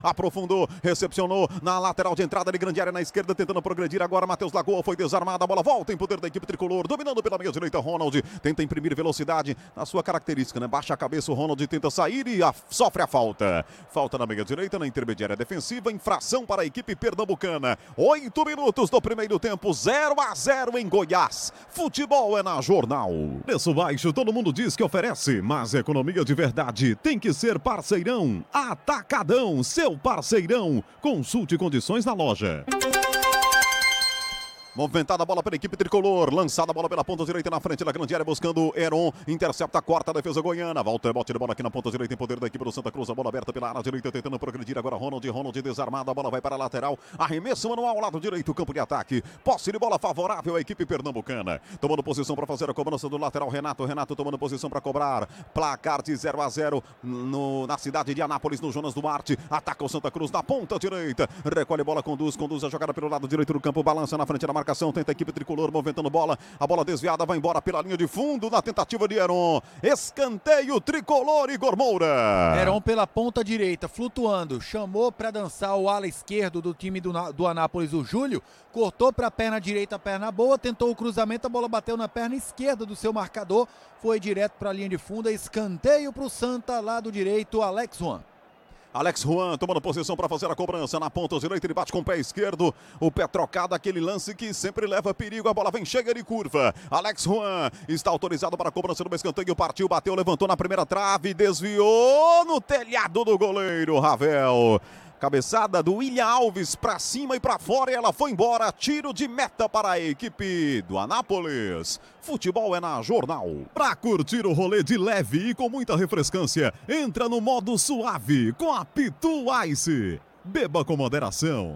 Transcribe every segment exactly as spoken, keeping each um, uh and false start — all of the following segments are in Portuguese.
Aprofundou, recepcionou na lateral de entrada de grande área na esquerda, tentando progredir agora. Matheus Lagoa foi desarmado, a bola volta em poder da equipe tricolor, dominando pela meia direita. Ronald tenta imprimir velocidade na sua característica, né? Baixa a cabeça, o Ronald tenta sair e a, sofre a falta. Falta na meia direita, na intermediária defensiva, infração para a equipe pernambucana. Oito minutos do primeiro tempo, zero a zero em Goiás. Futebol é na Jornal. Preço baixo, todo mundo diz que oferece, mas economia de verdade tem que ser parceirão. Atacadão, seu parceirão. Consulte condições na loja. Movimentada a bola pela equipe tricolor, lançada a bola pela ponta direita na frente da grande área, buscando Heron, intercepta, corta a defesa goiana, volta, bote de bola aqui na ponta direita em poder da equipe do Santa Cruz, a bola aberta pela área direita, tentando progredir agora Ronald, Ronald desarmado, a bola vai para a lateral, arremesso manual, lado direito, campo de ataque, posse de bola favorável à equipe pernambucana, tomando posição para fazer a cobrança do lateral, Renato, Renato tomando posição para cobrar, placar de zero a zero no, na cidade de Anápolis, no Jonas Duarte, ataca o Santa Cruz na ponta direita, recolhe bola, conduz, conduz a jogada pelo lado direito do campo, balança na frente da marcação, tenta a equipe tricolor movimentando bola, a bola desviada, vai embora pela linha de fundo na tentativa de Heron, escanteio tricolor, Igor Moura. Heron pela ponta direita, flutuando, chamou para dançar o ala esquerdo do time do, do Anápolis, o Júlio, cortou para a perna direita, a perna boa, tentou o cruzamento, a bola bateu na perna esquerda do seu marcador, foi direto para a linha de fundo, escanteio para o Santa, lado direito, Alex Juan. Alex Juan tomando posição para fazer a cobrança na ponta direita, ele bate com o pé esquerdo, o pé trocado, aquele lance que sempre leva perigo, a bola vem, chega de curva, Alex Juan está autorizado para a cobrança do escanteio, partiu, bateu, levantou na primeira trave, desviou no telhado do goleiro, Ravel. Cabeçada do William Alves para cima e para fora e ela foi embora. Tiro de meta para a equipe do Anápolis. Futebol é na Jornal. Para curtir o rolê de leve e com muita refrescância, entra no modo suave com a Pitu Ice. Beba com moderação.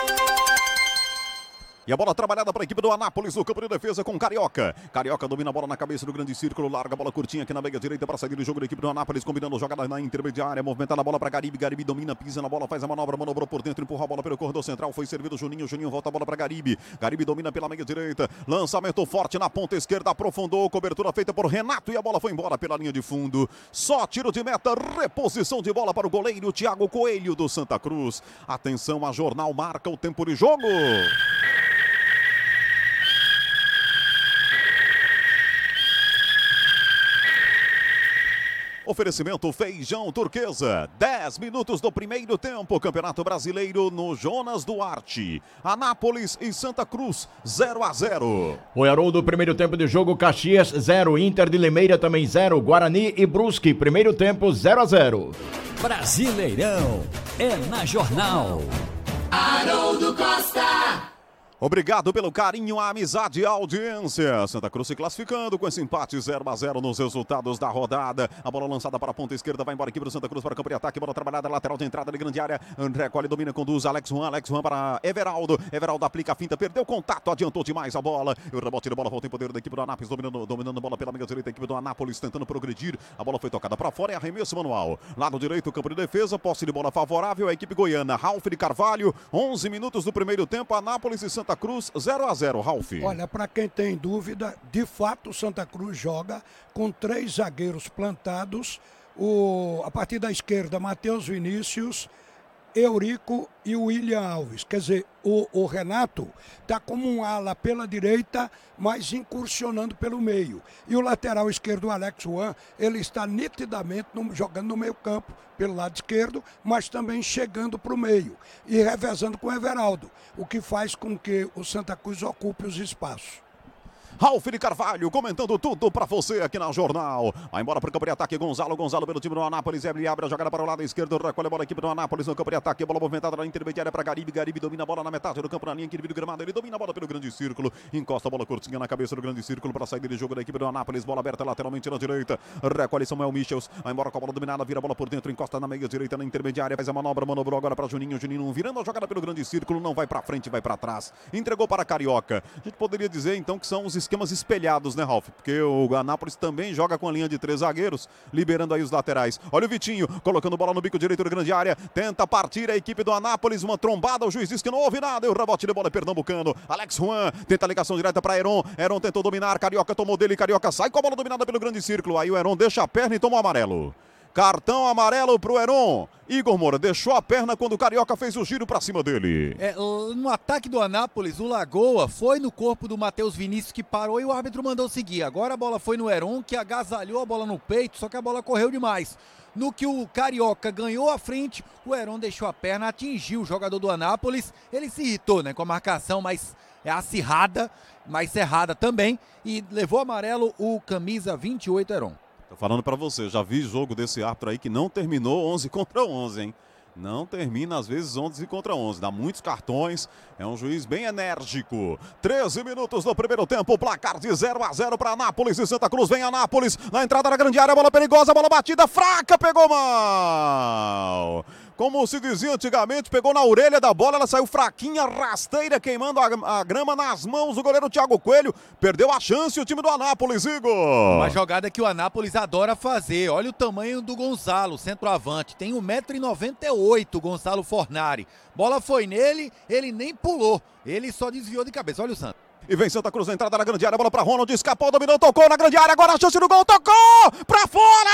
E a bola trabalhada para a equipe do Anápolis no campo de defesa com Carioca. Carioca domina a bola na cabeça do grande círculo, larga a bola curtinha aqui na meia direita para sair do jogo da equipe do Anápolis, combinando jogada na intermediária, movimentada a bola para Garibe, Garibe domina, pisa na bola, faz a manobra, manobrou por dentro, empurra a bola pelo corredor central, foi servido Juninho, Juninho volta a bola para Garibe, Garibe domina pela meia direita, lançamento forte na ponta esquerda, aprofundou, cobertura feita por Renato e a bola foi embora pela linha de fundo, só tiro de meta, reposição de bola para o goleiro Thiago Coelho do Santa Cruz. Atenção, a Jornal marca o tempo de jogo. Oferecimento Feijão Turquesa, dez minutos do primeiro tempo, Campeonato Brasileiro no Jonas Duarte. Anápolis e Santa Cruz, zero a zero. O Haroldo, primeiro tempo de jogo, Caxias zero, Inter de Limeira também zero, Guarani e Brusque, primeiro tempo zero a zero. Brasileirão é na Jornal. Haroldo Costa. Obrigado pelo carinho, a amizade e a audiência. Santa Cruz se classificando com esse empate zero a zero nos resultados da rodada. A bola lançada para a ponta esquerda, vai embora a equipe do Santa Cruz para o campo de ataque. Bola trabalhada, lateral de entrada de grande área. Recolhe, domina, conduz. Alex Juan, Alex Juan para Everaldo. Everaldo aplica a finta, perdeu contato, adiantou demais a bola. E o rebote de bola volta em poder da equipe do Anápolis, dominando, dominando a bola pela meia direita. A equipe do Anápolis tentando progredir. A bola foi tocada para fora e arremesso manual. Lado direito, campo de defesa, posse de bola favorável à equipe goiana. Ralf de Carvalho, onze minutos do primeiro tempo. Anápolis e Santa Cruz, zero a zero, Ralf. Olha, para quem tem dúvida, de fato o Santa Cruz joga com três zagueiros plantados, o, a partir da esquerda, Matheus Vinícius, Eurico e o William Alves. Quer dizer, o, o Renato está como um ala pela direita, mas incursionando pelo meio. E o lateral esquerdo, o Alex Juan, ele está nitidamente no, jogando no meio campo, pelo lado esquerdo, mas também chegando para o meio. E revezando com o Everaldo, o que faz com que o Santa Cruz ocupe os espaços. Ralf de Carvalho comentando tudo pra você aqui na Jornal. Vai embora pro campo de ataque, Gonzalo, Gonzalo pelo time do Anápolis, ele abre a jogada para o lado esquerdo, recolhe a bola, a equipe do Anápolis no campo de ataque, bola movimentada na intermediária para Garibe, Garibe domina a bola na metade do campo, na linha do gramado, ele domina a bola pelo grande círculo, encosta a bola curtinha na cabeça do grande círculo para sair de jogo da equipe do Anápolis, bola aberta lateralmente na direita, recolhe Samuel Michels, vai embora com a bola dominada, vira a bola por dentro, encosta na meia direita, na intermediária, faz a manobra, manobrou agora para Juninho, Juninho virando a jogada pelo grande círculo, não vai para frente, vai para trás, entregou para Carioca. A gente poderia dizer então que são os esquemas espelhados, né, Ralf? Porque o Anápolis também joga com a linha de três zagueiros, liberando aí os laterais. Olha o Vitinho, colocando bola no bico direito da grande área, tenta partir a equipe do Anápolis, uma trombada, o juiz diz que não houve nada, e o rebote de bola é pernambucano. Alex Juan tenta a ligação direta para Heron, Heron tentou dominar, Carioca tomou dele, Carioca sai com a bola dominada pelo grande círculo, aí o Heron deixa a perna e toma o amarelo. Cartão amarelo pro Heron. Igor Moura deixou a perna quando o Carioca fez o giro pra cima dele. É, no ataque do Anápolis, o Lagoa foi no corpo do Matheus Vinícius, que parou, e o árbitro mandou seguir. Agora a bola foi no Heron, que agasalhou a bola no peito, só que a bola correu demais. No que o Carioca ganhou a frente, o Heron deixou a perna, atingiu o jogador do Anápolis. Ele se irritou, né, com a marcação mais é, acirrada, mais cerrada também, e levou amarelo o camisa vinte e oito, Heron. Tô falando pra você, eu já vi jogo desse árbitro aí que não terminou onze contra onze, hein? Não termina, às vezes, onze contra onze. Dá muitos cartões. É um juiz bem enérgico. treze minutos no primeiro tempo. Placar de zero a zero para Anápolis e Santa Cruz. Vem Anápolis na entrada da grande área. Bola perigosa, bola batida, fraca. Pegou mal. Como se dizia antigamente, pegou na orelha da bola, ela saiu fraquinha, rasteira, queimando a, a grama nas mãos do goleiro Thiago Coelho. Perdeu a chance o time do Anápolis, Igor. Uma jogada que o Anápolis adora fazer. Olha o tamanho do Gonzalo, centroavante. Tem um metro e noventa e oito, Gonzalo Fornari. Bola foi nele, ele nem pulou. Ele só desviou de cabeça. Olha o Santos. E vem Santa Cruz na entrada da grande área, bola para Ronald, escapou, dominou, tocou na grande área, agora a chance do gol, tocou, para fora!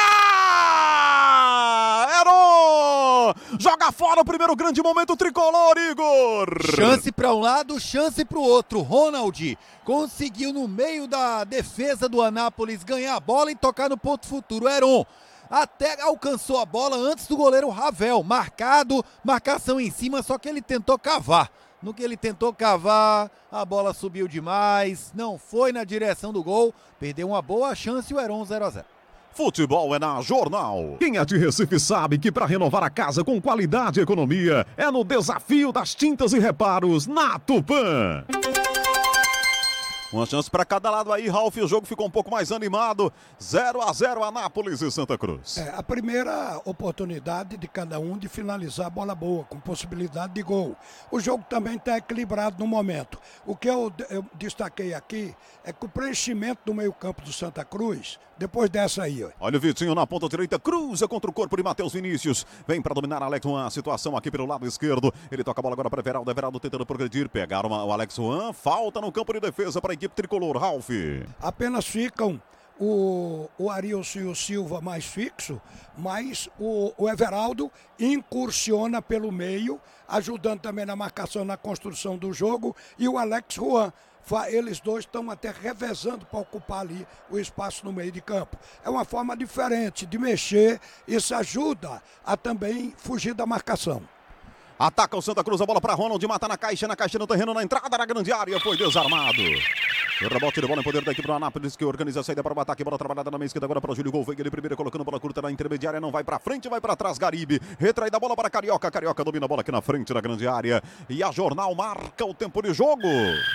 Heron! Joga fora o primeiro grande momento tricolor, Igor! Chance para um lado, chance para o outro. Ronald conseguiu no meio da defesa do Anápolis ganhar a bola e tocar no ponto futuro. Heron até alcançou a bola antes do goleiro Ravel, marcado, marcação em cima, só que ele tentou cavar. No que ele tentou cavar, a bola subiu demais, não foi na direção do gol, perdeu uma boa chance e o Heron zero a zero. Futebol é na Jornal. Quem é de Recife sabe que para renovar a casa com qualidade e economia é no Desafio das Tintas e Reparos na Tupã. Uma chance para cada lado aí, Ralf. O jogo ficou um pouco mais animado. zero a zero Anápolis e Santa Cruz. É, a primeira oportunidade de cada um de finalizar a bola boa, com possibilidade de gol. O jogo também está equilibrado no momento. O que eu, eu destaquei aqui é que o preenchimento do meio-campo do Santa Cruz, depois dessa aí, ó. Olha o Vitinho na ponta direita, cruza contra o corpo de Matheus Vinícius. Vem para dominar Alex Juan, a situação aqui pelo lado esquerdo. Ele toca a bola agora para Everaldo. Everaldo tentando progredir. Pegaram uma, o Alex Juan. Falta no campo de defesa para a equipe tricolor, Ralf. Apenas ficam o, o Arilson e o Silva mais fixo, mas o, o Everaldo incursiona pelo meio, ajudando também na marcação, na construção do jogo, e o Alex Juan. Eles dois estão até revezando para ocupar ali o espaço no meio de campo. É uma forma diferente de mexer, isso ajuda a também fugir da marcação. Ataca o Santa Cruz, a bola para Ronald, mata na caixa, na caixa no terreno, na entrada da grande área, foi desarmado. O rebote de bola em poder da equipe do Anápolis, que organiza a saída para o ataque, bola trabalhada na meia esquerda agora para o Júlio Gouveia, ele primeiro colocando bola curta na intermediária, não vai para frente, vai para trás, Garibe, retraída a bola para Carioca, Carioca domina a bola aqui na frente da grande área, e a Jornal marca o tempo de jogo.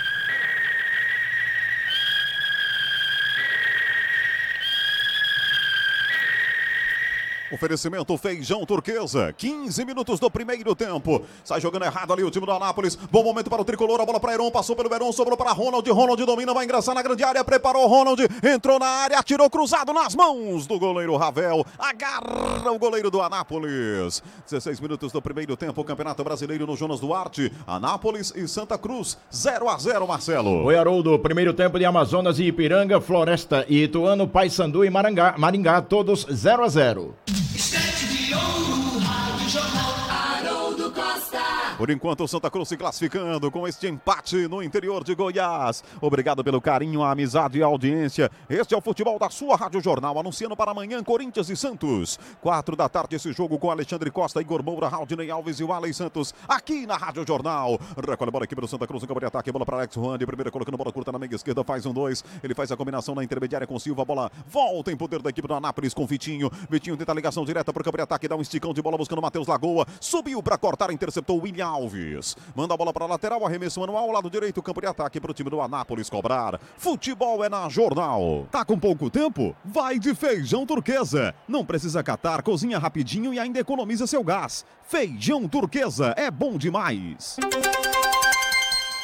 Oferecimento Feijão Turquesa, quinze minutos do primeiro tempo. Sai jogando errado ali o time do Anápolis. Bom momento para o tricolor, a bola para Heron, passou pelo Heron, sobrou para Ronald. Ronald domina, vai ingressar na grande área, preparou Ronald, entrou na área, atirou cruzado nas mãos do goleiro Ravel. Agarra o goleiro do Anápolis. dezesseis minutos do primeiro tempo, Campeonato Brasileiro no Jonas Duarte. Anápolis e Santa Cruz, zero a zero, Marcelo. Oi, Haroldo, primeiro tempo de Amazonas e Ipiranga, Floresta e Ituano, Paysandu e Maringá, Maringá todos zero a zero. Estante de ouro, Rádio Jornal, Haroldo Costa. Por enquanto, o Santa Cruz se classificando com este empate no interior de Goiás. Obrigado pelo carinho, a amizade e a audiência. Este é o futebol da sua Rádio Jornal, anunciando para amanhã Corinthians e Santos. Quatro da tarde esse jogo com Alexandre Costa, Igor Moura, Raudinei Alves e o Alex Santos, aqui na Rádio Jornal. Recolhe a bola aqui para o Santa Cruz, no campo de ataque, bola para Alex Juan, de primeira colocando bola curta na meia esquerda, faz um dois. Ele faz a combinação na intermediária com Silva, a bola volta em poder da equipe do Anápolis com Vitinho. Vitinho tenta a ligação direta para o campo de ataque, dá um esticão de bola buscando Matheus Lagoa. Subiu para cortar, interceptou o William Alves. Manda a bola para a lateral, arremesso manual, lado direito, campo de ataque para o time do Anápolis cobrar. Futebol é na Jornal. Tá com pouco tempo? Vai de Feijão Turquesa. Não precisa catar, cozinha rapidinho e ainda economiza seu gás. Feijão Turquesa é bom demais.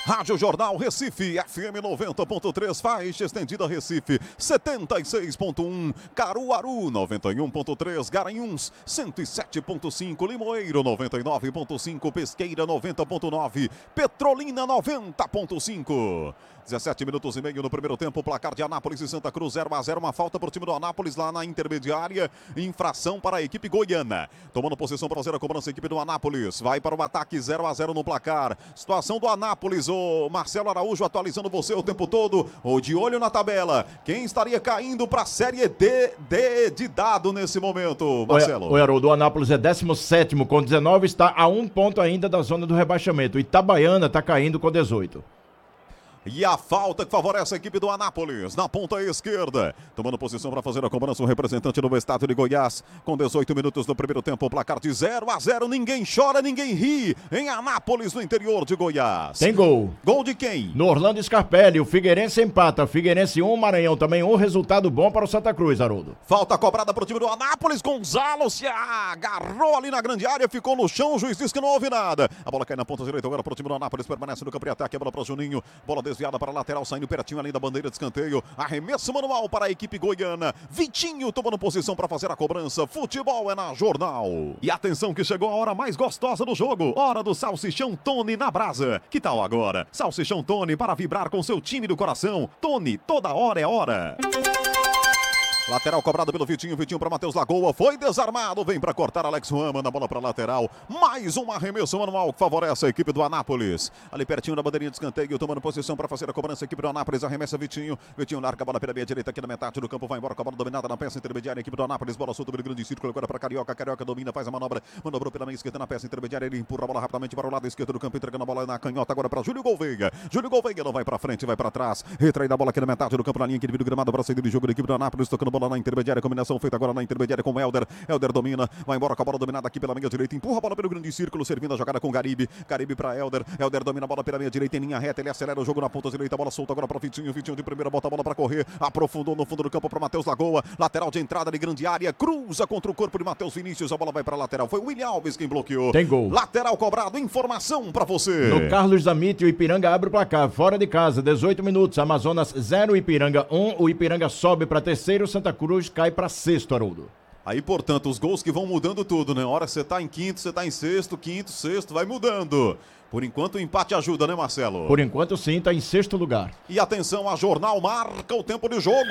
Rádio Jornal Recife, F M noventa ponto três, faixa estendida Recife, setenta e seis ponto um, Caruaru, noventa e um ponto três, Garanhuns, cento e sete ponto cinco, Limoeiro, noventa e nove ponto cinco, Pesqueira, noventa ponto nove, Petrolina, noventa ponto cinco. dezessete minutos e meio no primeiro tempo, placar de Anápolis e Santa Cruz, zero a zero, uma falta para o time do Anápolis lá na intermediária, infração para a equipe goiana. Tomando posição para fazer a cobrança, a equipe do Anápolis, vai para o ataque, zero a zero no placar. Situação do Anápolis, o Marcelo Araújo atualizando você o tempo todo, ou de olho na tabela. Quem estaria caindo para a Série D, D de dado nesse momento, Marcelo? O Haroldo, o Anápolis é décimo sétimo com dezenove, está a um ponto ainda da zona do rebaixamento. Itabaiana está caindo com dezoito. E a falta que favorece a equipe do Anápolis, na ponta esquerda. Tomando posição para fazer a cobrança, o representante do estado de Goiás. Com dezoito minutos no primeiro tempo, placar de zero a zero. Ninguém chora, ninguém ri. Em Anápolis, no interior de Goiás. Tem gol. Gol de quem? No Orlando Scarpelli, o Figueirense empata. Figueirense um, Maranhão também um. Resultado bom para o Santa Cruz, Haroldo. Falta cobrada para o time do Anápolis. Gonzalo se agarrou ali na grande área, ficou no chão. O juiz diz que não houve nada. A bola cai na ponta direita agora para o time do Anápolis. Permanece no campo de ataque. A bola para o Juninho. Bola desviada para a lateral, saindo pertinho além da bandeira de escanteio. Arremesso manual para a equipe goiana. Vitinho tomando posição para fazer a cobrança. Futebol é na Jornal. E atenção que chegou a hora mais gostosa do jogo. Hora do Salsichão Tony na brasa. Que tal agora? Salsichão Tony para vibrar com seu time do coração. Tony, toda hora é hora. Lateral cobrado pelo Vitinho, Vitinho para Matheus Lagoa, foi desarmado, vem para cortar Alex Juan, manda a bola para lateral, mais um arremesso manual que favorece a equipe do Anápolis, ali pertinho da bandeirinha de escanteio, tomando posição para fazer a cobrança, a equipe do Anápolis, arremessa Vitinho, Vitinho larga a bola pela meia direita aqui na metade do campo, vai embora com a bola dominada na peça intermediária, a equipe do Anápolis, bola solta pelo grande círculo, agora para Carioca, Carioca domina, faz a manobra, manobrou pela meia esquerda na peça intermediária, ele empurra a bola rapidamente para o lado esquerdo do campo, entregando a bola na canhota, agora para Júlio Gouveia, Júlio Gouveia não vai para frente, vai para trás, retraída a bola aqui na metade do campo, na linha que divide o gramado para sair do jogo da equipe do Anápolis, tocando bola na intermediária, combinação feita agora na intermediária com o Helder. Helder domina, vai embora com a bola dominada aqui pela meia direita, empurra a bola pelo grande círculo, servindo a jogada com Garibe. Garibe para Helder. Helder domina a bola pela meia direita em linha reta, ele acelera o jogo na ponta direita, a bola solta agora para o Vitinho. Vitinho de primeira, bota a bola para correr, aprofundou no fundo do campo para Matheus Lagoa. Lateral de entrada de grande área, cruza contra o corpo de Matheus Vinícius, a bola vai para a lateral. Foi o William Alves quem bloqueou. Tem gol. Lateral cobrado, informação para você. No Carlos Zamite, o Ipiranga abre o placar, fora de casa, dezoito minutos. Amazonas zero, Ipiranga um. O Ipiranga sobe para terceiro, Santa Cruz cai para sexto, Haroldo. Aí, portanto, os gols que vão mudando tudo, né? A hora que você tá em quinto, você tá em sexto, quinto, sexto, vai mudando. Por enquanto, o empate ajuda, né, Marcelo? Por enquanto, sim, tá em sexto lugar. E atenção, a Jornal marca o tempo de jogo.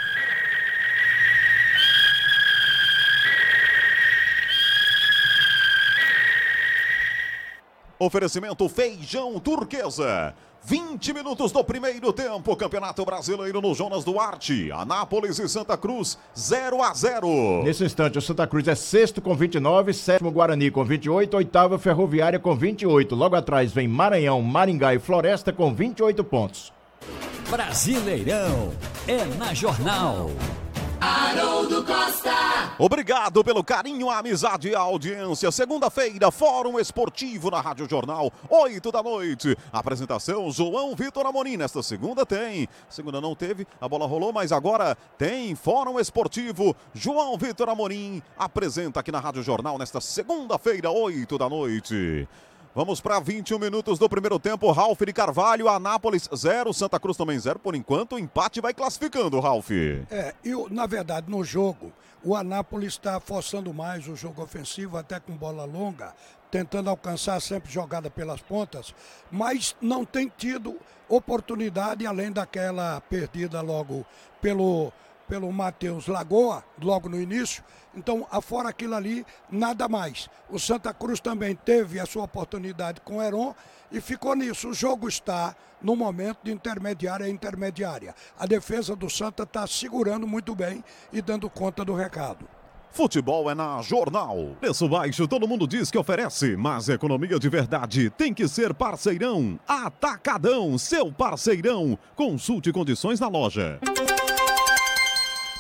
Oferecimento Feijão Turquesa. vinte minutos do primeiro tempo, Campeonato Brasileiro no Jonas Duarte, Anápolis e Santa Cruz, zero a zero. Nesse instante, o Santa Cruz é sexto com vinte e nove, sétimo Guarani com vinte e oito, oitavo Ferroviária com vinte e oito. Logo atrás vem Maranhão, Maringá e Floresta com vinte e oito pontos. Brasileirão é na Jornal. Haroldo Costa. Obrigado pelo carinho, a amizade e a audiência. Segunda-feira, Fórum Esportivo na Rádio Jornal, oito da noite. Apresentação, João Vitor Amorim. Nesta segunda tem. Segunda não teve, a bola rolou, mas agora tem Fórum Esportivo. João Vitor Amorim apresenta aqui na Rádio Jornal nesta segunda-feira, oito da noite. Vamos para vinte e um minutos do primeiro tempo. Ralf de Carvalho, Anápolis zero, Santa Cruz também zero. Por enquanto, o empate vai classificando, Ralf. É, e na verdade, no jogo, o Anápolis está forçando mais o jogo ofensivo, até com bola longa, tentando alcançar sempre jogada pelas pontas, mas não tem tido oportunidade, além daquela perdida logo pelo, pelo Matheus Lagoa, logo no início. Então, afora aquilo ali, nada mais. O Santa Cruz também teve a sua oportunidade com o Heron e ficou nisso. O jogo está no momento de intermediária a intermediária. A defesa do Santa está segurando muito bem e dando conta do recado. Futebol é na Jornal. Preço baixo, todo mundo diz que oferece, mas economia de verdade tem que ser parceirão. Atacadão, seu parceirão. Consulte condições na loja.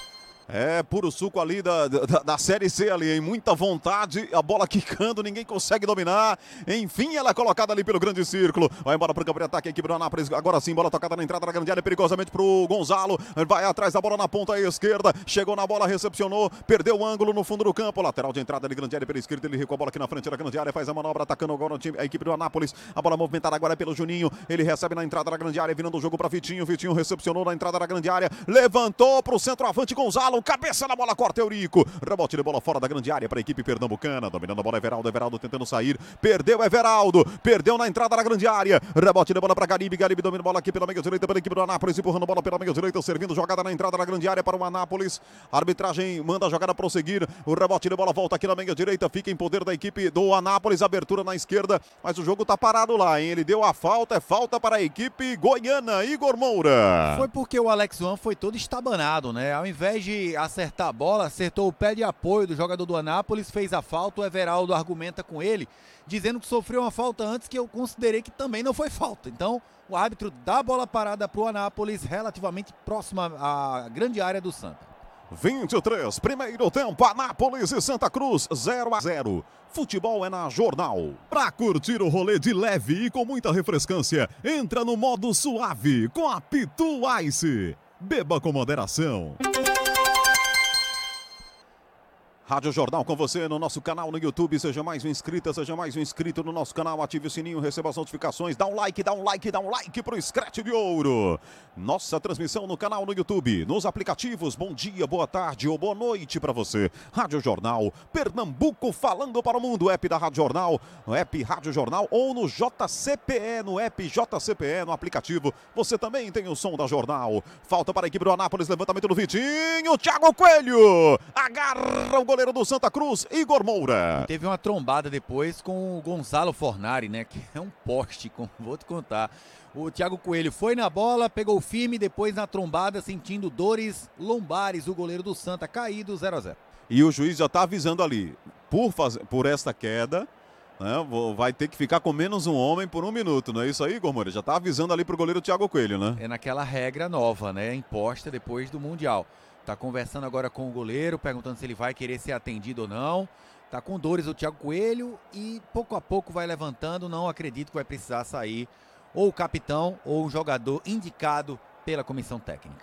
É puro suco ali da, da, da Série C ali, hein? Muita vontade, a bola quicando, ninguém consegue dominar. Enfim, ela é colocada ali pelo grande círculo. Vai embora pro campo de ataque, a equipe do Anápolis. Agora sim, bola tocada na entrada da grande área, perigosamente pro Gonzalo. Vai atrás da bola na ponta esquerda. Chegou na bola, recepcionou, perdeu o ângulo no fundo do campo. Lateral de entrada de grande área pela esquerda. Ele recua a bola aqui na frente da grande área, faz a manobra, atacando agora o time, a equipe do Anápolis. A bola movimentada agora é pelo Juninho. Ele recebe na entrada da grande área, virando o jogo para Vitinho. Vitinho recepcionou na entrada da grande área, levantou pro centroavante Gonzalo. Cabeça na bola, corta Eurico. Rebote de bola fora da grande área para a equipe pernambucana. Dominando a bola Everaldo. Everaldo tentando sair. Perdeu Everaldo. Perdeu na entrada da grande área. Rebote de bola para Garibe. Garibe domina a bola aqui pela meia direita pela equipe do Anápolis. Empurrando a bola pela meia direita. Servindo jogada na entrada da grande área para o Anápolis. A arbitragem manda a jogada prosseguir. O rebote de bola volta aqui na meia direita. Fica em poder da equipe do Anápolis. Abertura na esquerda. Mas o jogo tá parado lá, hein? Ele deu a falta. É falta para a equipe goiana. Igor Moura. Foi porque o Alex Juan foi todo estabanado, né? Ao invés de acertar a bola, acertou o pé de apoio do jogador do Anápolis, fez a falta. O Everaldo argumenta com ele, dizendo que sofreu uma falta antes, que eu considerei que também não foi falta. Então, o árbitro dá a bola parada para o Anápolis, relativamente próxima à grande área do Santa. vinte e três, primeiro tempo, Anápolis e Santa Cruz, zero a zero. Futebol é na Jornal. Pra curtir o rolê de leve e com muita refrescância, entra no modo suave com a Pitu Ice. Beba com moderação. Rádio Jornal com você no nosso canal no YouTube. Seja mais um inscrita, seja mais um inscrito no nosso canal. Ative o sininho, receba as notificações. Dá um like, dá um like, dá um like pro Scratch de Ouro. Nossa transmissão no canal no YouTube, nos aplicativos. Bom dia, boa tarde ou boa noite para você. Rádio Jornal, Pernambuco falando para o mundo. App da Rádio Jornal, no app Rádio Jornal ou no J C P E, no app J C P E, no aplicativo. Você também tem o som da Jornal. Falta para a equipe do Anápolis, levantamento do Vitinho. Thiago Coelho agarra o goleiro do Santa Cruz, Igor Moura. Teve uma trombada depois com o Gonzalo Fornari, né? Que é um poste, como vou te contar. O Thiago Coelho foi na bola, pegou firme, depois na trombada, sentindo dores lombares. O goleiro do Santa caído, zero a zero. E o juiz já está avisando ali, por, faz... por esta queda, né, vai ter que ficar com menos um homem por um minuto, não é isso aí, Igor Moura? Já está avisando ali para o goleiro Thiago Coelho, né? É naquela regra nova, né? Imposta depois do Mundial. Tá conversando agora com o goleiro, perguntando se ele vai querer ser atendido ou não. Tá com dores o Thiago Coelho e pouco a pouco vai levantando. Não acredito que vai precisar sair ou o capitão ou o jogador indicado pela comissão técnica.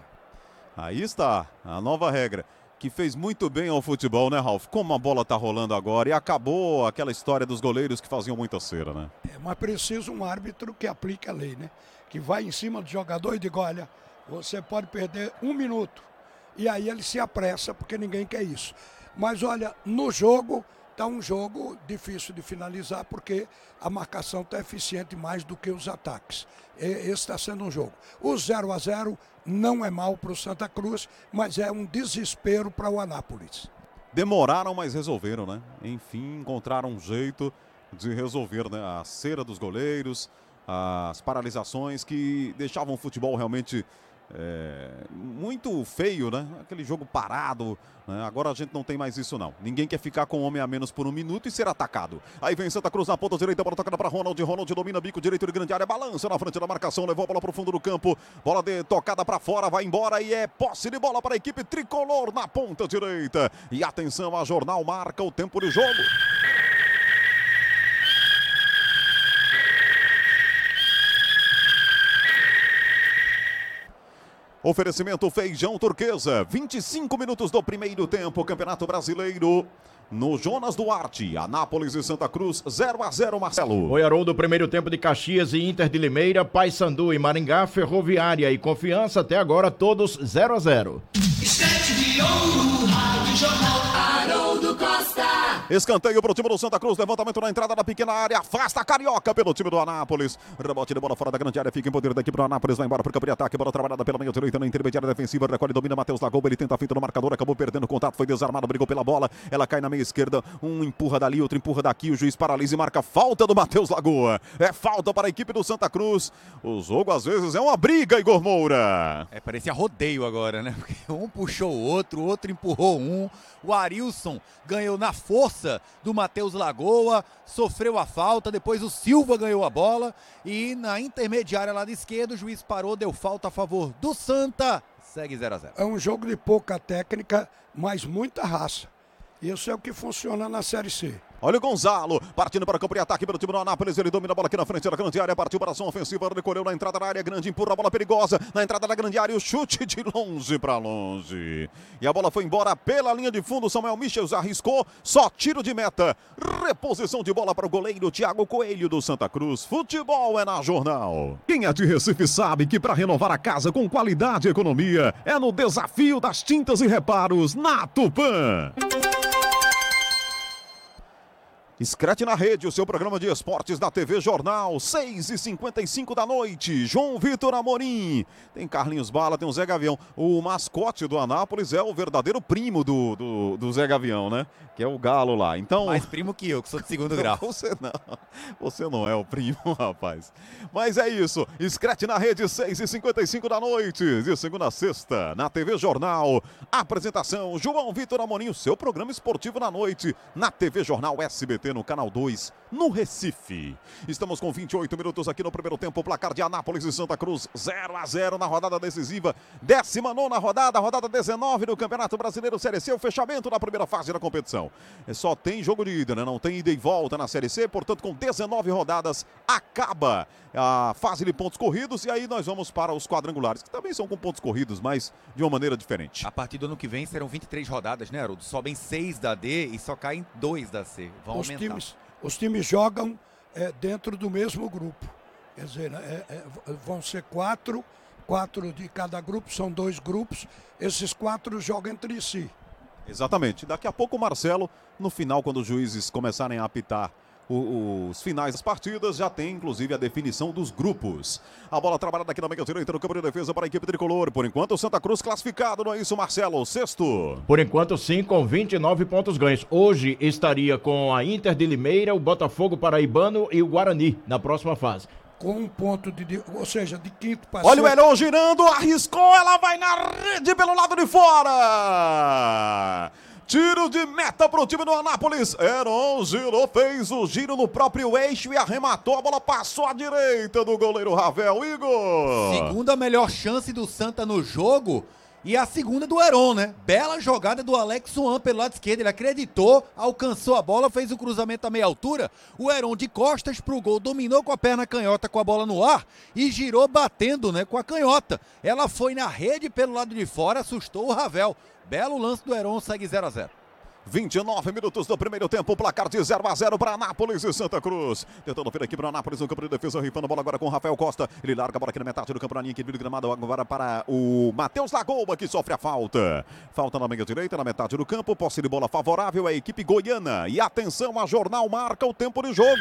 Aí está a nova regra, que fez muito bem ao futebol, né, Ralf? Como a bola tá rolando agora e acabou aquela história dos goleiros que faziam muita cera, né? É, mas precisa um árbitro que aplique a lei, né? Que vai em cima do jogador e diga, olha, você pode perder um minuto. E aí ele se apressa, porque ninguém quer isso. Mas olha, no jogo, está um jogo difícil de finalizar, porque a marcação está eficiente mais do que os ataques. Esse está sendo um jogo. O zero a zero não é mal para o Santa Cruz, mas é um desespero para o Anápolis. Demoraram, mas resolveram, né? Enfim, encontraram um jeito de resolver, né? A cera dos goleiros, as paralisações que deixavam o futebol realmente... É, muito feio, né? Aquele jogo parado, né? Agora a gente não tem mais isso não. Ninguém quer ficar com um homem a menos por um minuto e ser atacado. Aí vem Santa Cruz na ponta direita, bola tocada para Ronald. Ronald domina bico direito de grande área, balança na frente da marcação, levou a bola para o fundo do campo. Bola de tocada para fora, vai embora e é posse de bola para a equipe tricolor na ponta direita. E atenção, a Jornal marca o tempo de jogo. Oferecimento Feijão Turquesa, vinte e cinco minutos do primeiro tempo, Campeonato Brasileiro, no Jonas Duarte, Anápolis e Santa Cruz, zero a zero, Marcelo. Oi, Haroldo, primeiro tempo de Caxias e Inter de Limeira, Paysandu e Maringá, Ferroviária e Confiança, até agora todos zero a zero. Scratch de Ouro, Rádio Jornal, Haroldo Costa. Escanteio para o time do Santa Cruz, levantamento na entrada da pequena área, afasta a Carioca pelo time do Anápolis. Rebote de bola fora da grande área, fica em poder da equipe do Anápolis, vai embora para o campo de ataque, bola trabalhada pela meia direita na intermediária defensiva, recolhe, domina Matheus Lagoba, ele tenta a finta no marcador, acabou perdendo o contato, foi desarmado, brigou pela bola, ela cai na meia esquerda, um empurra dali, outro empurra daqui, o juiz paralisa e marca falta do Matheus Lagoa. É falta para a equipe do Santa Cruz. O jogo às vezes é uma briga, Igor Moura. É, parecia rodeio agora, né? Porque um puxou o outro, o outro empurrou um. O Arilson ganhou na força do Matheus Lagoa, sofreu a falta, depois o Silva ganhou a bola e na intermediária lá da esquerda o juiz parou, deu falta a favor do Santa, segue zero a zero. É um jogo de pouca técnica, mas muita raça. Isso é o que funciona na Série C. Olha o Gonzalo, partindo para o campo de ataque pelo time do Anápolis, ele domina a bola aqui na frente da grande área, partiu para a ação ofensiva, recolheu na entrada da área grande, empurra a bola perigosa, na entrada da grande área, o chute de longe para longe. E a bola foi embora pela linha de fundo, Samuel Michels arriscou, só tiro de meta. Reposição de bola para o goleiro Thiago Coelho do Santa Cruz. Futebol é na Jornal. Quem é de Recife sabe que para renovar a casa com qualidade e economia, é no desafio das tintas e reparos na Tupã. Scratch na rede, o seu programa de esportes da T V Jornal, seis e cinquenta e cinco da noite, João Vitor Amorim, tem Carlinhos Bala, tem o Zé Gavião, o mascote do Anápolis é o verdadeiro primo do, do, do Zé Gavião, né, que é o Galo lá, então... Mais primo que eu, que sou de segundo grau. Você não, você não é o primo, rapaz, mas é isso, Scratch na rede, seis e cinquenta e cinco da noite, de segunda a sexta, na T V Jornal, apresentação, João Vitor Amorim, o seu programa esportivo na noite, na T V Jornal S B T, no Canal dois, no Recife. Estamos com vinte e oito minutos aqui no primeiro tempo, placar de Anápolis e Santa Cruz, zero a zero na rodada decisiva, décima nona rodada, rodada dezenove do Campeonato Brasileiro Série C, o fechamento da primeira fase da competição. É só tem jogo de ida, né? Não tem ida e volta na Série C, portanto com dezenove rodadas acaba a fase de pontos corridos e aí nós vamos para os quadrangulares, que também são com pontos corridos, mas de uma maneira diferente. A partir do ano que vem serão vinte e três rodadas, né, Haroldo? Sobem seis da D e só caem dois da C. Vão Os aumentar. times, os times jogam é, dentro do mesmo grupo. Quer dizer, é, é, vão ser quatro, quatro de cada grupo, são dois grupos. Esses quatro jogam entre si. Exatamente. Daqui a pouco o Marcelo, no final, quando os juízes começarem a apitar o, os finais das partidas, já tem inclusive a definição dos grupos. A bola trabalhada aqui na meia direita no campo de defesa para a equipe tricolor. Por enquanto o Santa Cruz classificado, não é isso, Marcelo? Sexto. Por enquanto sim, com vinte e nove pontos ganhos. Hoje estaria com a Inter de Limeira, o Botafogo Paraibano e o Guarani na próxima fase. Com um ponto de, ou seja, de quinto para Olha o sexto. Heron girando, arriscou, ela vai na rede pelo lado de fora. Tiro de meta para o time do Anápolis. Heron girou, fez o giro no próprio eixo e arrematou. A bola passou à direita do goleiro Ravel. Igor. Segunda melhor chance do Santa no jogo. E a segunda do Heron, né? Bela jogada do Alex Juan pelo lado esquerdo. Ele acreditou, alcançou a bola, fez o cruzamento a meia altura. O Heron de costas pro gol, dominou com a perna canhota com a bola no ar e girou batendo, né, com a canhota. Ela foi na rede pelo lado de fora, assustou o Ravel. Belo lance do Heron, segue zero a zero. vinte e nove minutos do primeiro tempo, placar de zero a zero para Anápolis e Santa Cruz. Tentando vir aqui para Anápolis no campo de defesa, rifando a bola agora com o Rafael Costa. Ele larga a bola aqui na metade do campo, na linha que vira gramado agora para o Matheus Lagoa, que sofre a falta. Falta na meia direita, na metade do campo, posse de bola favorável à equipe goiana. E atenção, a Jornal marca o tempo de jogo.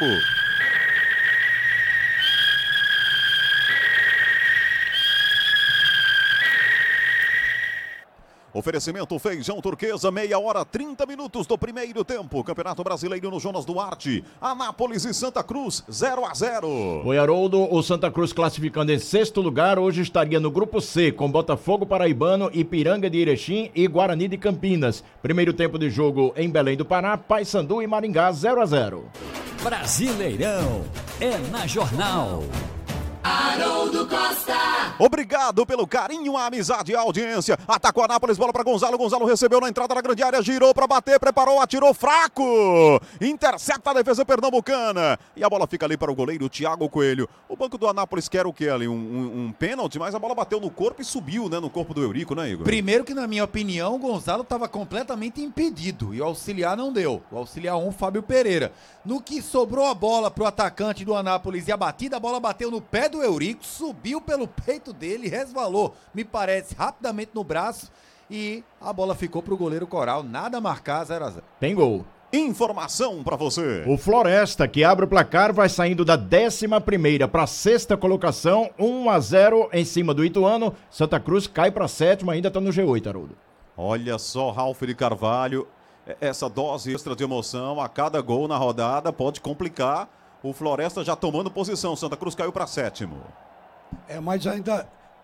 Oferecimento Feijão Turquesa, meia hora, trinta minutos do primeiro tempo. Campeonato Brasileiro no Jonas Duarte. Anápolis e Santa Cruz, zero a zero. Oi, Haroldo, o Santa Cruz classificando em sexto lugar, hoje estaria no grupo C, com Botafogo Paraibano, Ipiranga de Erechim e Guarani de Campinas. Primeiro tempo de jogo em Belém do Pará, Paysandu e Maringá, zero a zero. Brasileirão é na Jornal. Haroldo Costa. Obrigado pelo carinho, a amizade e a audiência. Atacou a Anápolis, bola para Gonzalo. Gonzalo recebeu na entrada da grande área, girou para bater, preparou, atirou fraco. Intercepta a defesa pernambucana. E a bola fica ali para o goleiro Thiago Coelho. O banco do Anápolis quer o que ali? Um, um, um pênalti, mas a bola bateu no corpo e subiu, né? No corpo do Eurico, né, Igor? Primeiro que, na minha opinião, o Gonzalo estava completamente impedido e o auxiliar não deu. O auxiliar um, Fábio Pereira. No que sobrou a bola pro atacante do Anápolis e a batida, a bola bateu no pé do Eurico, subiu pelo peito dele, resvalou, me parece, rapidamente no braço e a bola ficou pro goleiro Coral. Nada a marcar, zero a zero. Tem gol. Informação para você. O Floresta, que abre o placar, vai saindo da décima primeira para a sexta colocação, um a zero em cima do Ituano. Santa Cruz cai para a sétima, ainda está no G oito, Haroldo. Olha só, Ralf de Carvalho, essa dose extra de emoção a cada gol na rodada pode complicar. O Floresta já tomando posição, Santa Cruz caiu para sétimo. É, mas ainda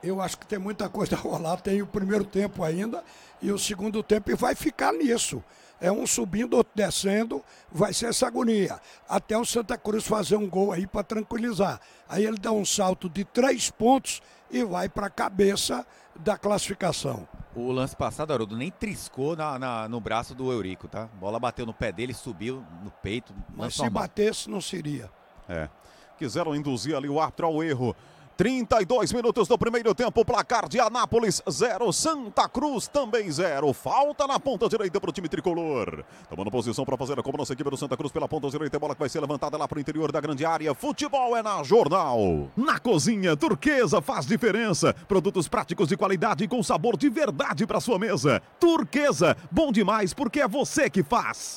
Eu acho que tem muita coisa a rolar, tem o primeiro tempo ainda e o segundo tempo e vai ficar nisso. É um subindo, outro descendo, vai ser essa agonia. Até o Santa Cruz fazer um gol aí para tranquilizar. Aí ele dá um salto de três pontos e vai para a cabeça da classificação. O lance passado, Haroldo, nem triscou na, na, no braço do Eurico, tá? A bola bateu no pé dele, subiu no peito. Mas se normal. batesse, não seria. É, quiseram induzir ali o árbitro ao erro. trinta e dois minutos do primeiro tempo, placar de Anápolis zero, Santa Cruz também zero. Falta na ponta direita para o time tricolor. Tomando posição para fazer a cobrança equipe do Santa Cruz pela ponta direita. A bola que vai ser levantada lá para o interior da grande área. Futebol é na Jornal. Na cozinha, Turquesa faz diferença. Produtos práticos de qualidade e com sabor de verdade para sua mesa. Turquesa, bom demais porque é você que faz.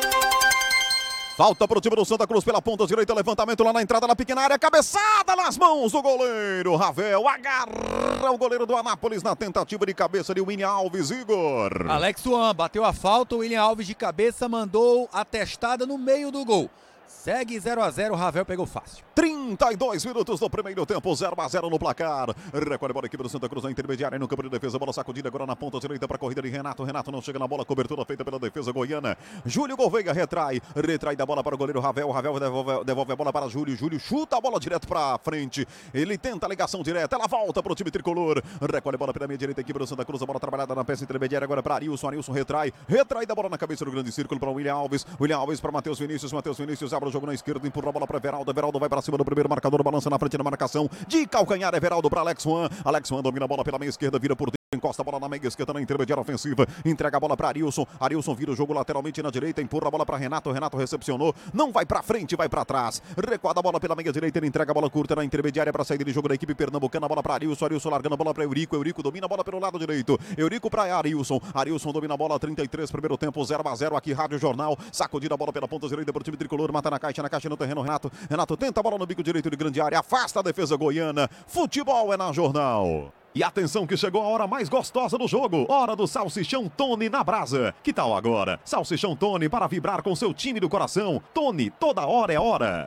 Falta para o time do Santa Cruz pela ponta direita, levantamento lá na entrada na pequena área, cabeçada nas mãos do goleiro, Ravel agarra o goleiro do Anápolis na tentativa de cabeça de William Alves, Igor. Alex Juan bateu a falta, o William Alves de cabeça mandou a testada no meio do gol. Segue zero a zero, o Ravel pegou fácil. trinta e dois minutos do primeiro tempo, zero a zero no placar. Recolhe a bola, equipe do Santa Cruz na intermediária no campo de defesa. Bola sacudida agora na ponta direita para a corrida de Renato. Renato não chega na bola, cobertura feita pela defesa goiana. Júlio Gouveia retrai, retrai da bola para o goleiro Ravel. Ravel devolve, devolve a bola para Júlio. Júlio chuta a bola direto para frente. Ele tenta a ligação direta, ela volta para o time tricolor. Recolhe a bola pela meia direita, equipe do Santa Cruz. A bola trabalhada na peça intermediária agora para Arilson. Arilson retrai, retrai da bola na cabeça do grande círculo para o William Alves. William Alves para Matheus Vinícius. Matheus Vinícius abre o jogo na esquerda, empurra a bola para Everaldo. Everaldo vai para cima do primeiro marcador, balança na frente da marcação. De calcanhar, Everaldo para Alex Juan. Alex Juan domina a bola pela meia esquerda, vira por dentro. Encosta a bola na meia esquerda na intermediária ofensiva. Entrega a bola para Arilson. Arilson vira o jogo lateralmente na direita. Empurra a bola para Renato. Renato recepcionou. Não vai para frente, vai para trás. Recuada a bola pela meia direita. Ele entrega a bola curta na intermediária para saída de jogo da equipe pernambucana. A bola para Arilson. Arilson largando a bola para Eurico. Eurico domina a bola pelo lado direito. Eurico para Arilson. Arilson domina a bola. trinta e três, primeiro tempo, zero a zero. Aqui, Rádio Jornal. Sacudida a bola pela ponta direita para o time tricolor. Mata na caixa, na caixa no terreno. Renato. Renato tenta a bola no bico direito de grande área. Afasta a defesa goiana. Futebol é na Jornal. E atenção que chegou a hora mais gostosa do jogo. Hora do Salsichão Tony na brasa. Que tal agora? Salsichão Tony para vibrar com seu time do coração. Tony, toda hora é hora.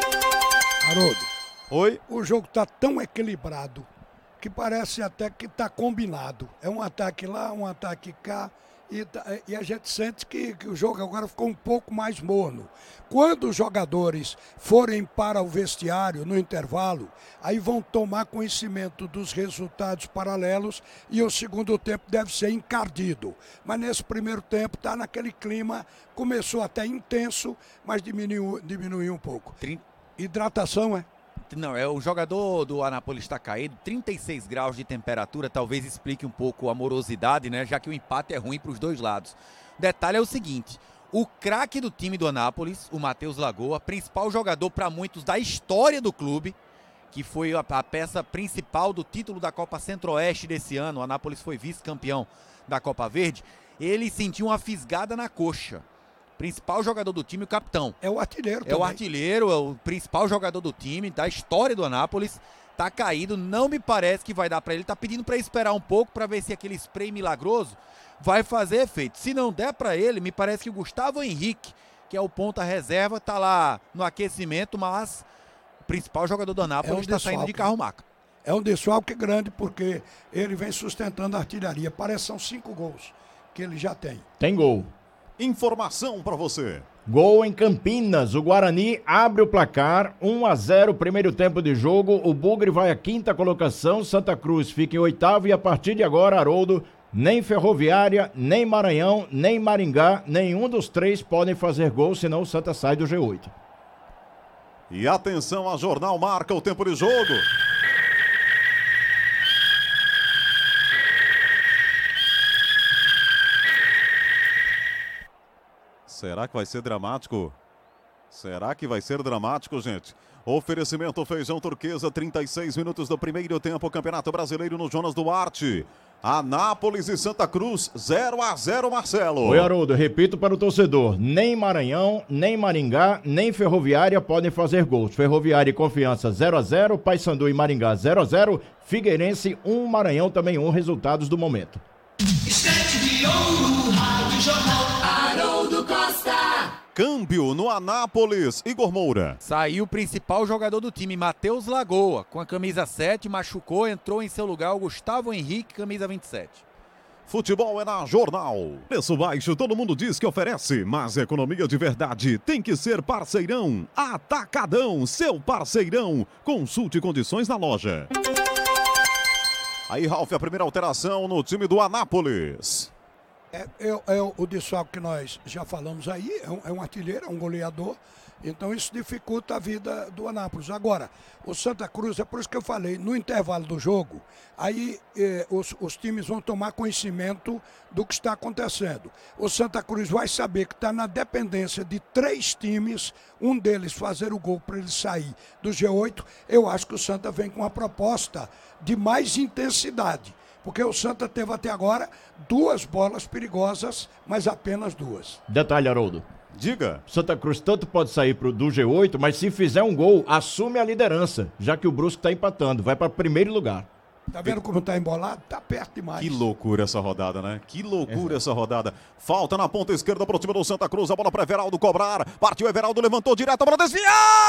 Haroldo. Oi? O jogo está tão equilibrado que parece até que está combinado. É um ataque lá, um ataque cá. E, e a gente sente que, que o jogo agora ficou um pouco mais morno. Quando os jogadores forem para o vestiário no intervalo, aí vão tomar conhecimento dos resultados paralelos e o segundo tempo deve ser encardido. Mas nesse primeiro tempo está naquele clima, começou até intenso, mas diminuiu, diminuiu um pouco. Trin... Hidratação, é? Não, é o jogador do Anápolis está caído, trinta e seis graus de temperatura, talvez explique um pouco a morosidade, né? Já que o empate é ruim para os dois lados. Detalhe é o seguinte, o craque do time do Anápolis, o Matheus Lagoa, principal jogador para muitos da história do clube, que foi a, a peça principal do título da Copa Centro-Oeste desse ano, o Anápolis foi vice-campeão da Copa Verde, ele sentiu uma fisgada na coxa. Principal jogador do time, o capitão. É o artilheiro É também. o artilheiro, é o principal jogador do time, da história do Anápolis. Tá caído, não me parece que vai dar pra ele. Tá pedindo pra esperar um pouco pra ver se aquele spray milagroso vai fazer efeito. Se não der pra ele, me parece que o Gustavo Henrique, que é o ponta reserva, tá lá no aquecimento, mas o principal jogador do Anápolis está É um saindo de desfalque. carro-maca. É um desfalque grande porque ele vem sustentando a artilharia. Parece que são cinco gols que ele já tem. Tem gol. Informação para você. Gol em Campinas, o Guarani abre o placar, um a zero, primeiro tempo de jogo, o Bugre vai à quinta colocação, Santa Cruz fica em oitavo e a partir de agora, Haroldo, nem Ferroviária, nem Maranhão, nem Maringá, nenhum dos três podem fazer gol, senão o Santa sai do G oito. E atenção, a Jornal marca o tempo de jogo. Será que vai ser dramático? Será que vai ser dramático, gente? Oferecimento Feijão Turquesa, trinta e seis minutos do primeiro tempo, Campeonato Brasileiro no Jonas Duarte. Anápolis e Santa Cruz, zero a zero, Marcelo. Oi, Haroldo, repito para o torcedor, nem Maranhão, nem Maringá, nem Ferroviária podem fazer gols. Ferroviária e Confiança zero a zero, Paysandu e Maringá zero a zero, Figueirense um, Maranhão também um, resultados do momento. Estante de ouro, Rádio Jornal, Haroldo Costa. Câmbio no Anápolis, Igor Moura. Saiu o principal jogador do time, Matheus Lagoa, com a camisa sete, machucou, entrou em seu lugar o Gustavo Henrique, camisa vinte e sete. Futebol é na Jornal. Preço baixo, todo mundo diz que oferece, mas economia de verdade tem que ser parceirão. Atacadão, seu parceirão. Consulte condições na loja. Aí, Ralf, a primeira alteração no time do Anápolis. É, é, é o desfalque que nós já falamos aí, é um, é um artilheiro, é um goleador, então isso dificulta a vida do Anápolis. Agora, o Santa Cruz, é por isso que eu falei, no intervalo do jogo, aí eh, os, os times vão tomar conhecimento do que está acontecendo. O Santa Cruz vai saber que está na dependência de três times, um deles fazer o gol para ele sair do G oito. Eu acho que o Santa vem com uma proposta de mais intensidade. Porque o Santa teve até agora duas bolas perigosas, mas apenas duas. Detalhe, Haroldo. Diga. Santa Cruz tanto pode sair pro, do G oito, mas se fizer um gol, assume a liderança, já que o Brusque está empatando, vai para primeiro lugar. Tá vendo como tá embolado? Tá perto demais. Que loucura essa rodada, né? Que loucura é. essa rodada. Falta na ponta esquerda pro time do Santa Cruz, a bola para Everaldo cobrar. Partiu Everaldo, levantou direto, a bola desviar!